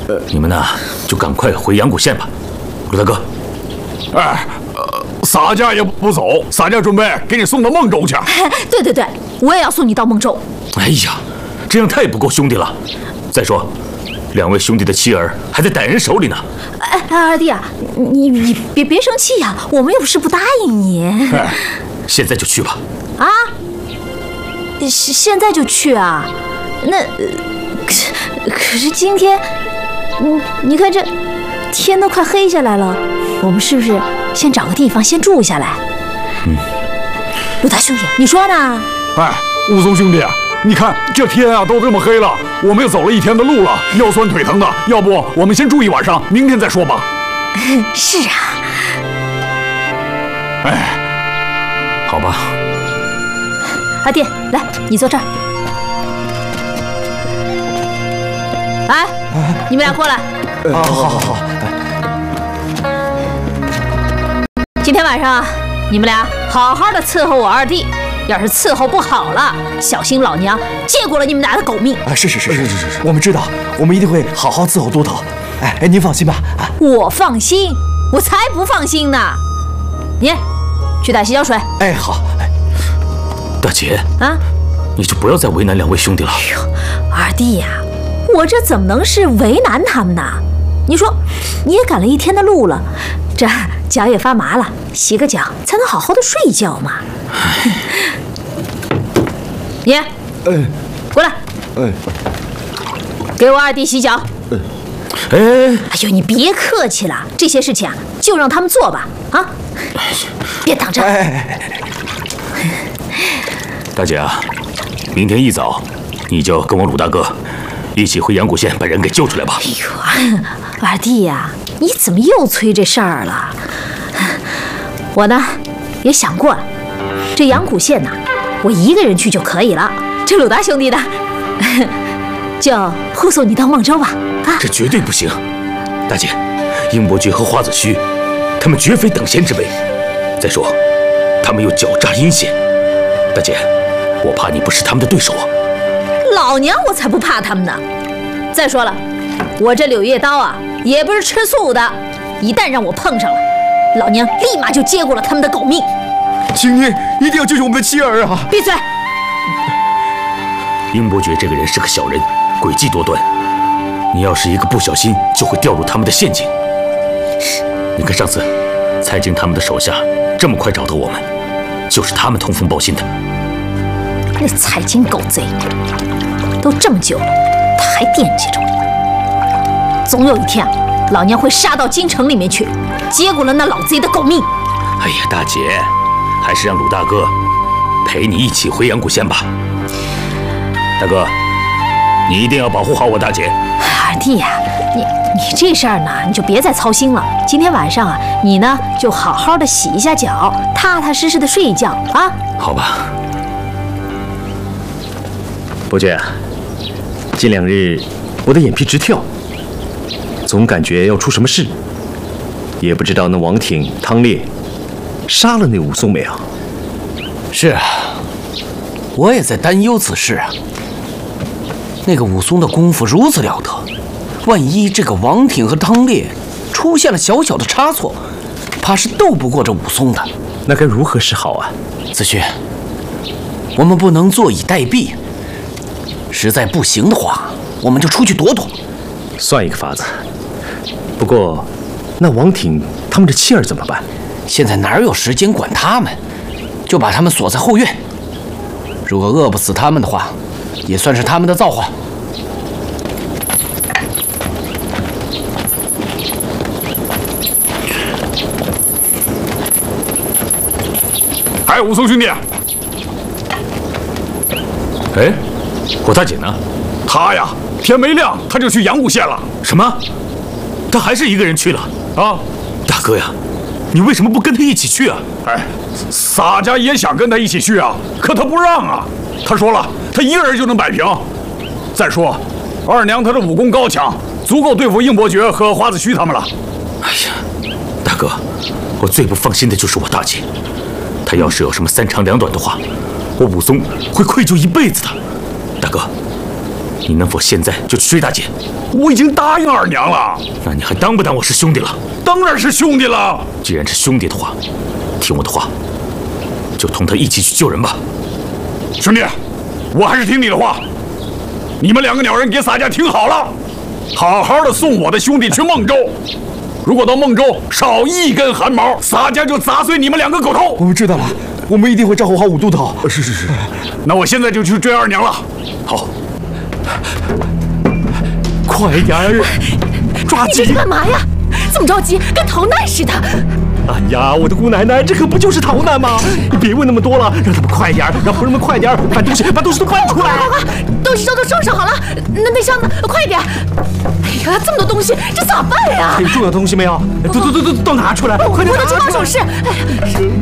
你们呢就赶快回阳谷县吧。陆大哥， 洒家也不走，洒家准备给你送到孟州去。 对，我也要送你到孟州。 哎呀，这样太不够兄弟了。再说，2位兄弟的妻儿还在歹人手里呢。 二弟啊，你别生气呀，我们又不是不答应你。 现在就去吧。 啊？现在就去啊？那可是今天，你看这天都快黑下来了，我们是不是先找个地方先住下来？陆大兄弟，你说呢？ 武松兄弟，你看这天啊都这么黑了，我们也走了1天的路了，腰酸腿疼的，要不我们先住一晚上，明天再说吧。 是啊。 好吧。 阿弟，来，你坐这儿。你们俩过来。 好。 今天晚上你们俩好好的伺候我二弟，要是伺候不好了，小心老娘借过了你们俩的狗命。 是，我们知道，我们一定会好好伺候都头。您放心吧。 我放心，我才不放心呢。你去打洗脚水。 好。 大姐你就不要再为难2位兄弟了。 二弟呀，我这怎么能是为难他们呢？你说，你也赶了1天的路了，这脚也发麻了，洗个脚才能好好的睡觉嘛。你，过来，给我二弟洗脚。 哎呦，你别客气了，这些事情就让他们做吧。别挡着。 大姐啊，明天一早你就跟我鲁大哥一起回阳谷县把人给救出来吧。 二弟呀，你怎么又催这事儿了？我呢也想过了，这阳谷县呐，我一个人去就可以了。这鲁大兄弟的，就护送你到孟州吧。 这绝对不行，大姐，英伯爵和花子虚，他们绝非等闲之辈。再说，他们又狡诈阴险，大姐，我怕你不是他们的对手啊。 老娘我才不怕他们呢。再说了，我这柳叶刀也不是吃素的，一旦让我碰上了，老娘立马就接过了他们的狗命。 请您一定要救救我们的妻儿啊！ 闭嘴！ 英伯爵这个人是个小人，诡计多端，你要是一个不小心，就会掉入他们的陷阱。你看上次蔡京他们的手下这么快找到我们，就是他们通风报信的。 那蔡京狗贼，都这么久了，他还惦记着我。总有一天老娘会杀到京城里面去，接过了那老贼的狗命。 哎呀，大姐，还是让鲁大哥陪你一起回阳谷县吧。大哥，你一定要保护好我大姐。 二弟呀，你这事儿呢，你就别再操心了。今天晚上你呢就好好的洗一下脚，踏踏实实的睡一觉啊。 好吧。 伯爵，近2日我的眼皮直跳，总感觉要出什么事，也不知道那王挺、汤烈杀了那武松没有？ 是啊，我也在担忧此事啊。那个武松的功夫如此了得，万一这个王挺和汤烈出现了小小的差错，怕是斗不过这武松的。 那该如何是好啊？ 子勋，我们不能坐以待毙，实在不行的话，我们就出去躲躲。 算一个法子。不过，那王挺他们的妻儿怎么办？ 现在哪有时间管他们？就把他们锁在后院。如果饿不死他们的话，也算是他们的造化。 武松兄弟， 哎，我大姐呢？ 他呀，天没亮他就去阳谷县了。 什么？他还是一个人去了啊？ 大哥呀，你为什么不跟他一起去啊？ 洒家也想跟他一起去啊，可他不让啊。他说了，他一个人就能摆平。再说，二娘她的武功高强，足够对付应伯爵和花子虚他们了。 哎呀，大哥，我最不放心的就是我大姐。她要是有什么3长2短的话，我武松会愧疚一辈子的。大哥， 你能否现在就去追大姐？ 我已经答应二娘了。 那你还当不当我是兄弟了？ 当然是兄弟了。 既然是兄弟的话，听我的话，就同他一起去救人吧。 兄弟，我还是听你的话。你们2个鸟人给洒家听好了，好好的送我的兄弟去孟州。如果到孟州少1根汗毛，洒家就砸碎你们2个狗头。 我们知道了，我们一定会照顾好武都头。 是。那我现在就去追二娘了。 好， 快点儿，抓紧！ 你这是干嘛呀？这么着急，跟逃难似的。 哎呀，我的姑奶奶，这可不就是逃难吗？你别问那么多了，让他们快点儿，让仆人们快点儿，把东西都搬出来。 快，东西都收拾好了。那箱子快点！哎呀，这么多东西，这咋办呀？ 还有重要的东西没有？都拿出来，快点拿出来！ 我的珠宝首饰。哎呀。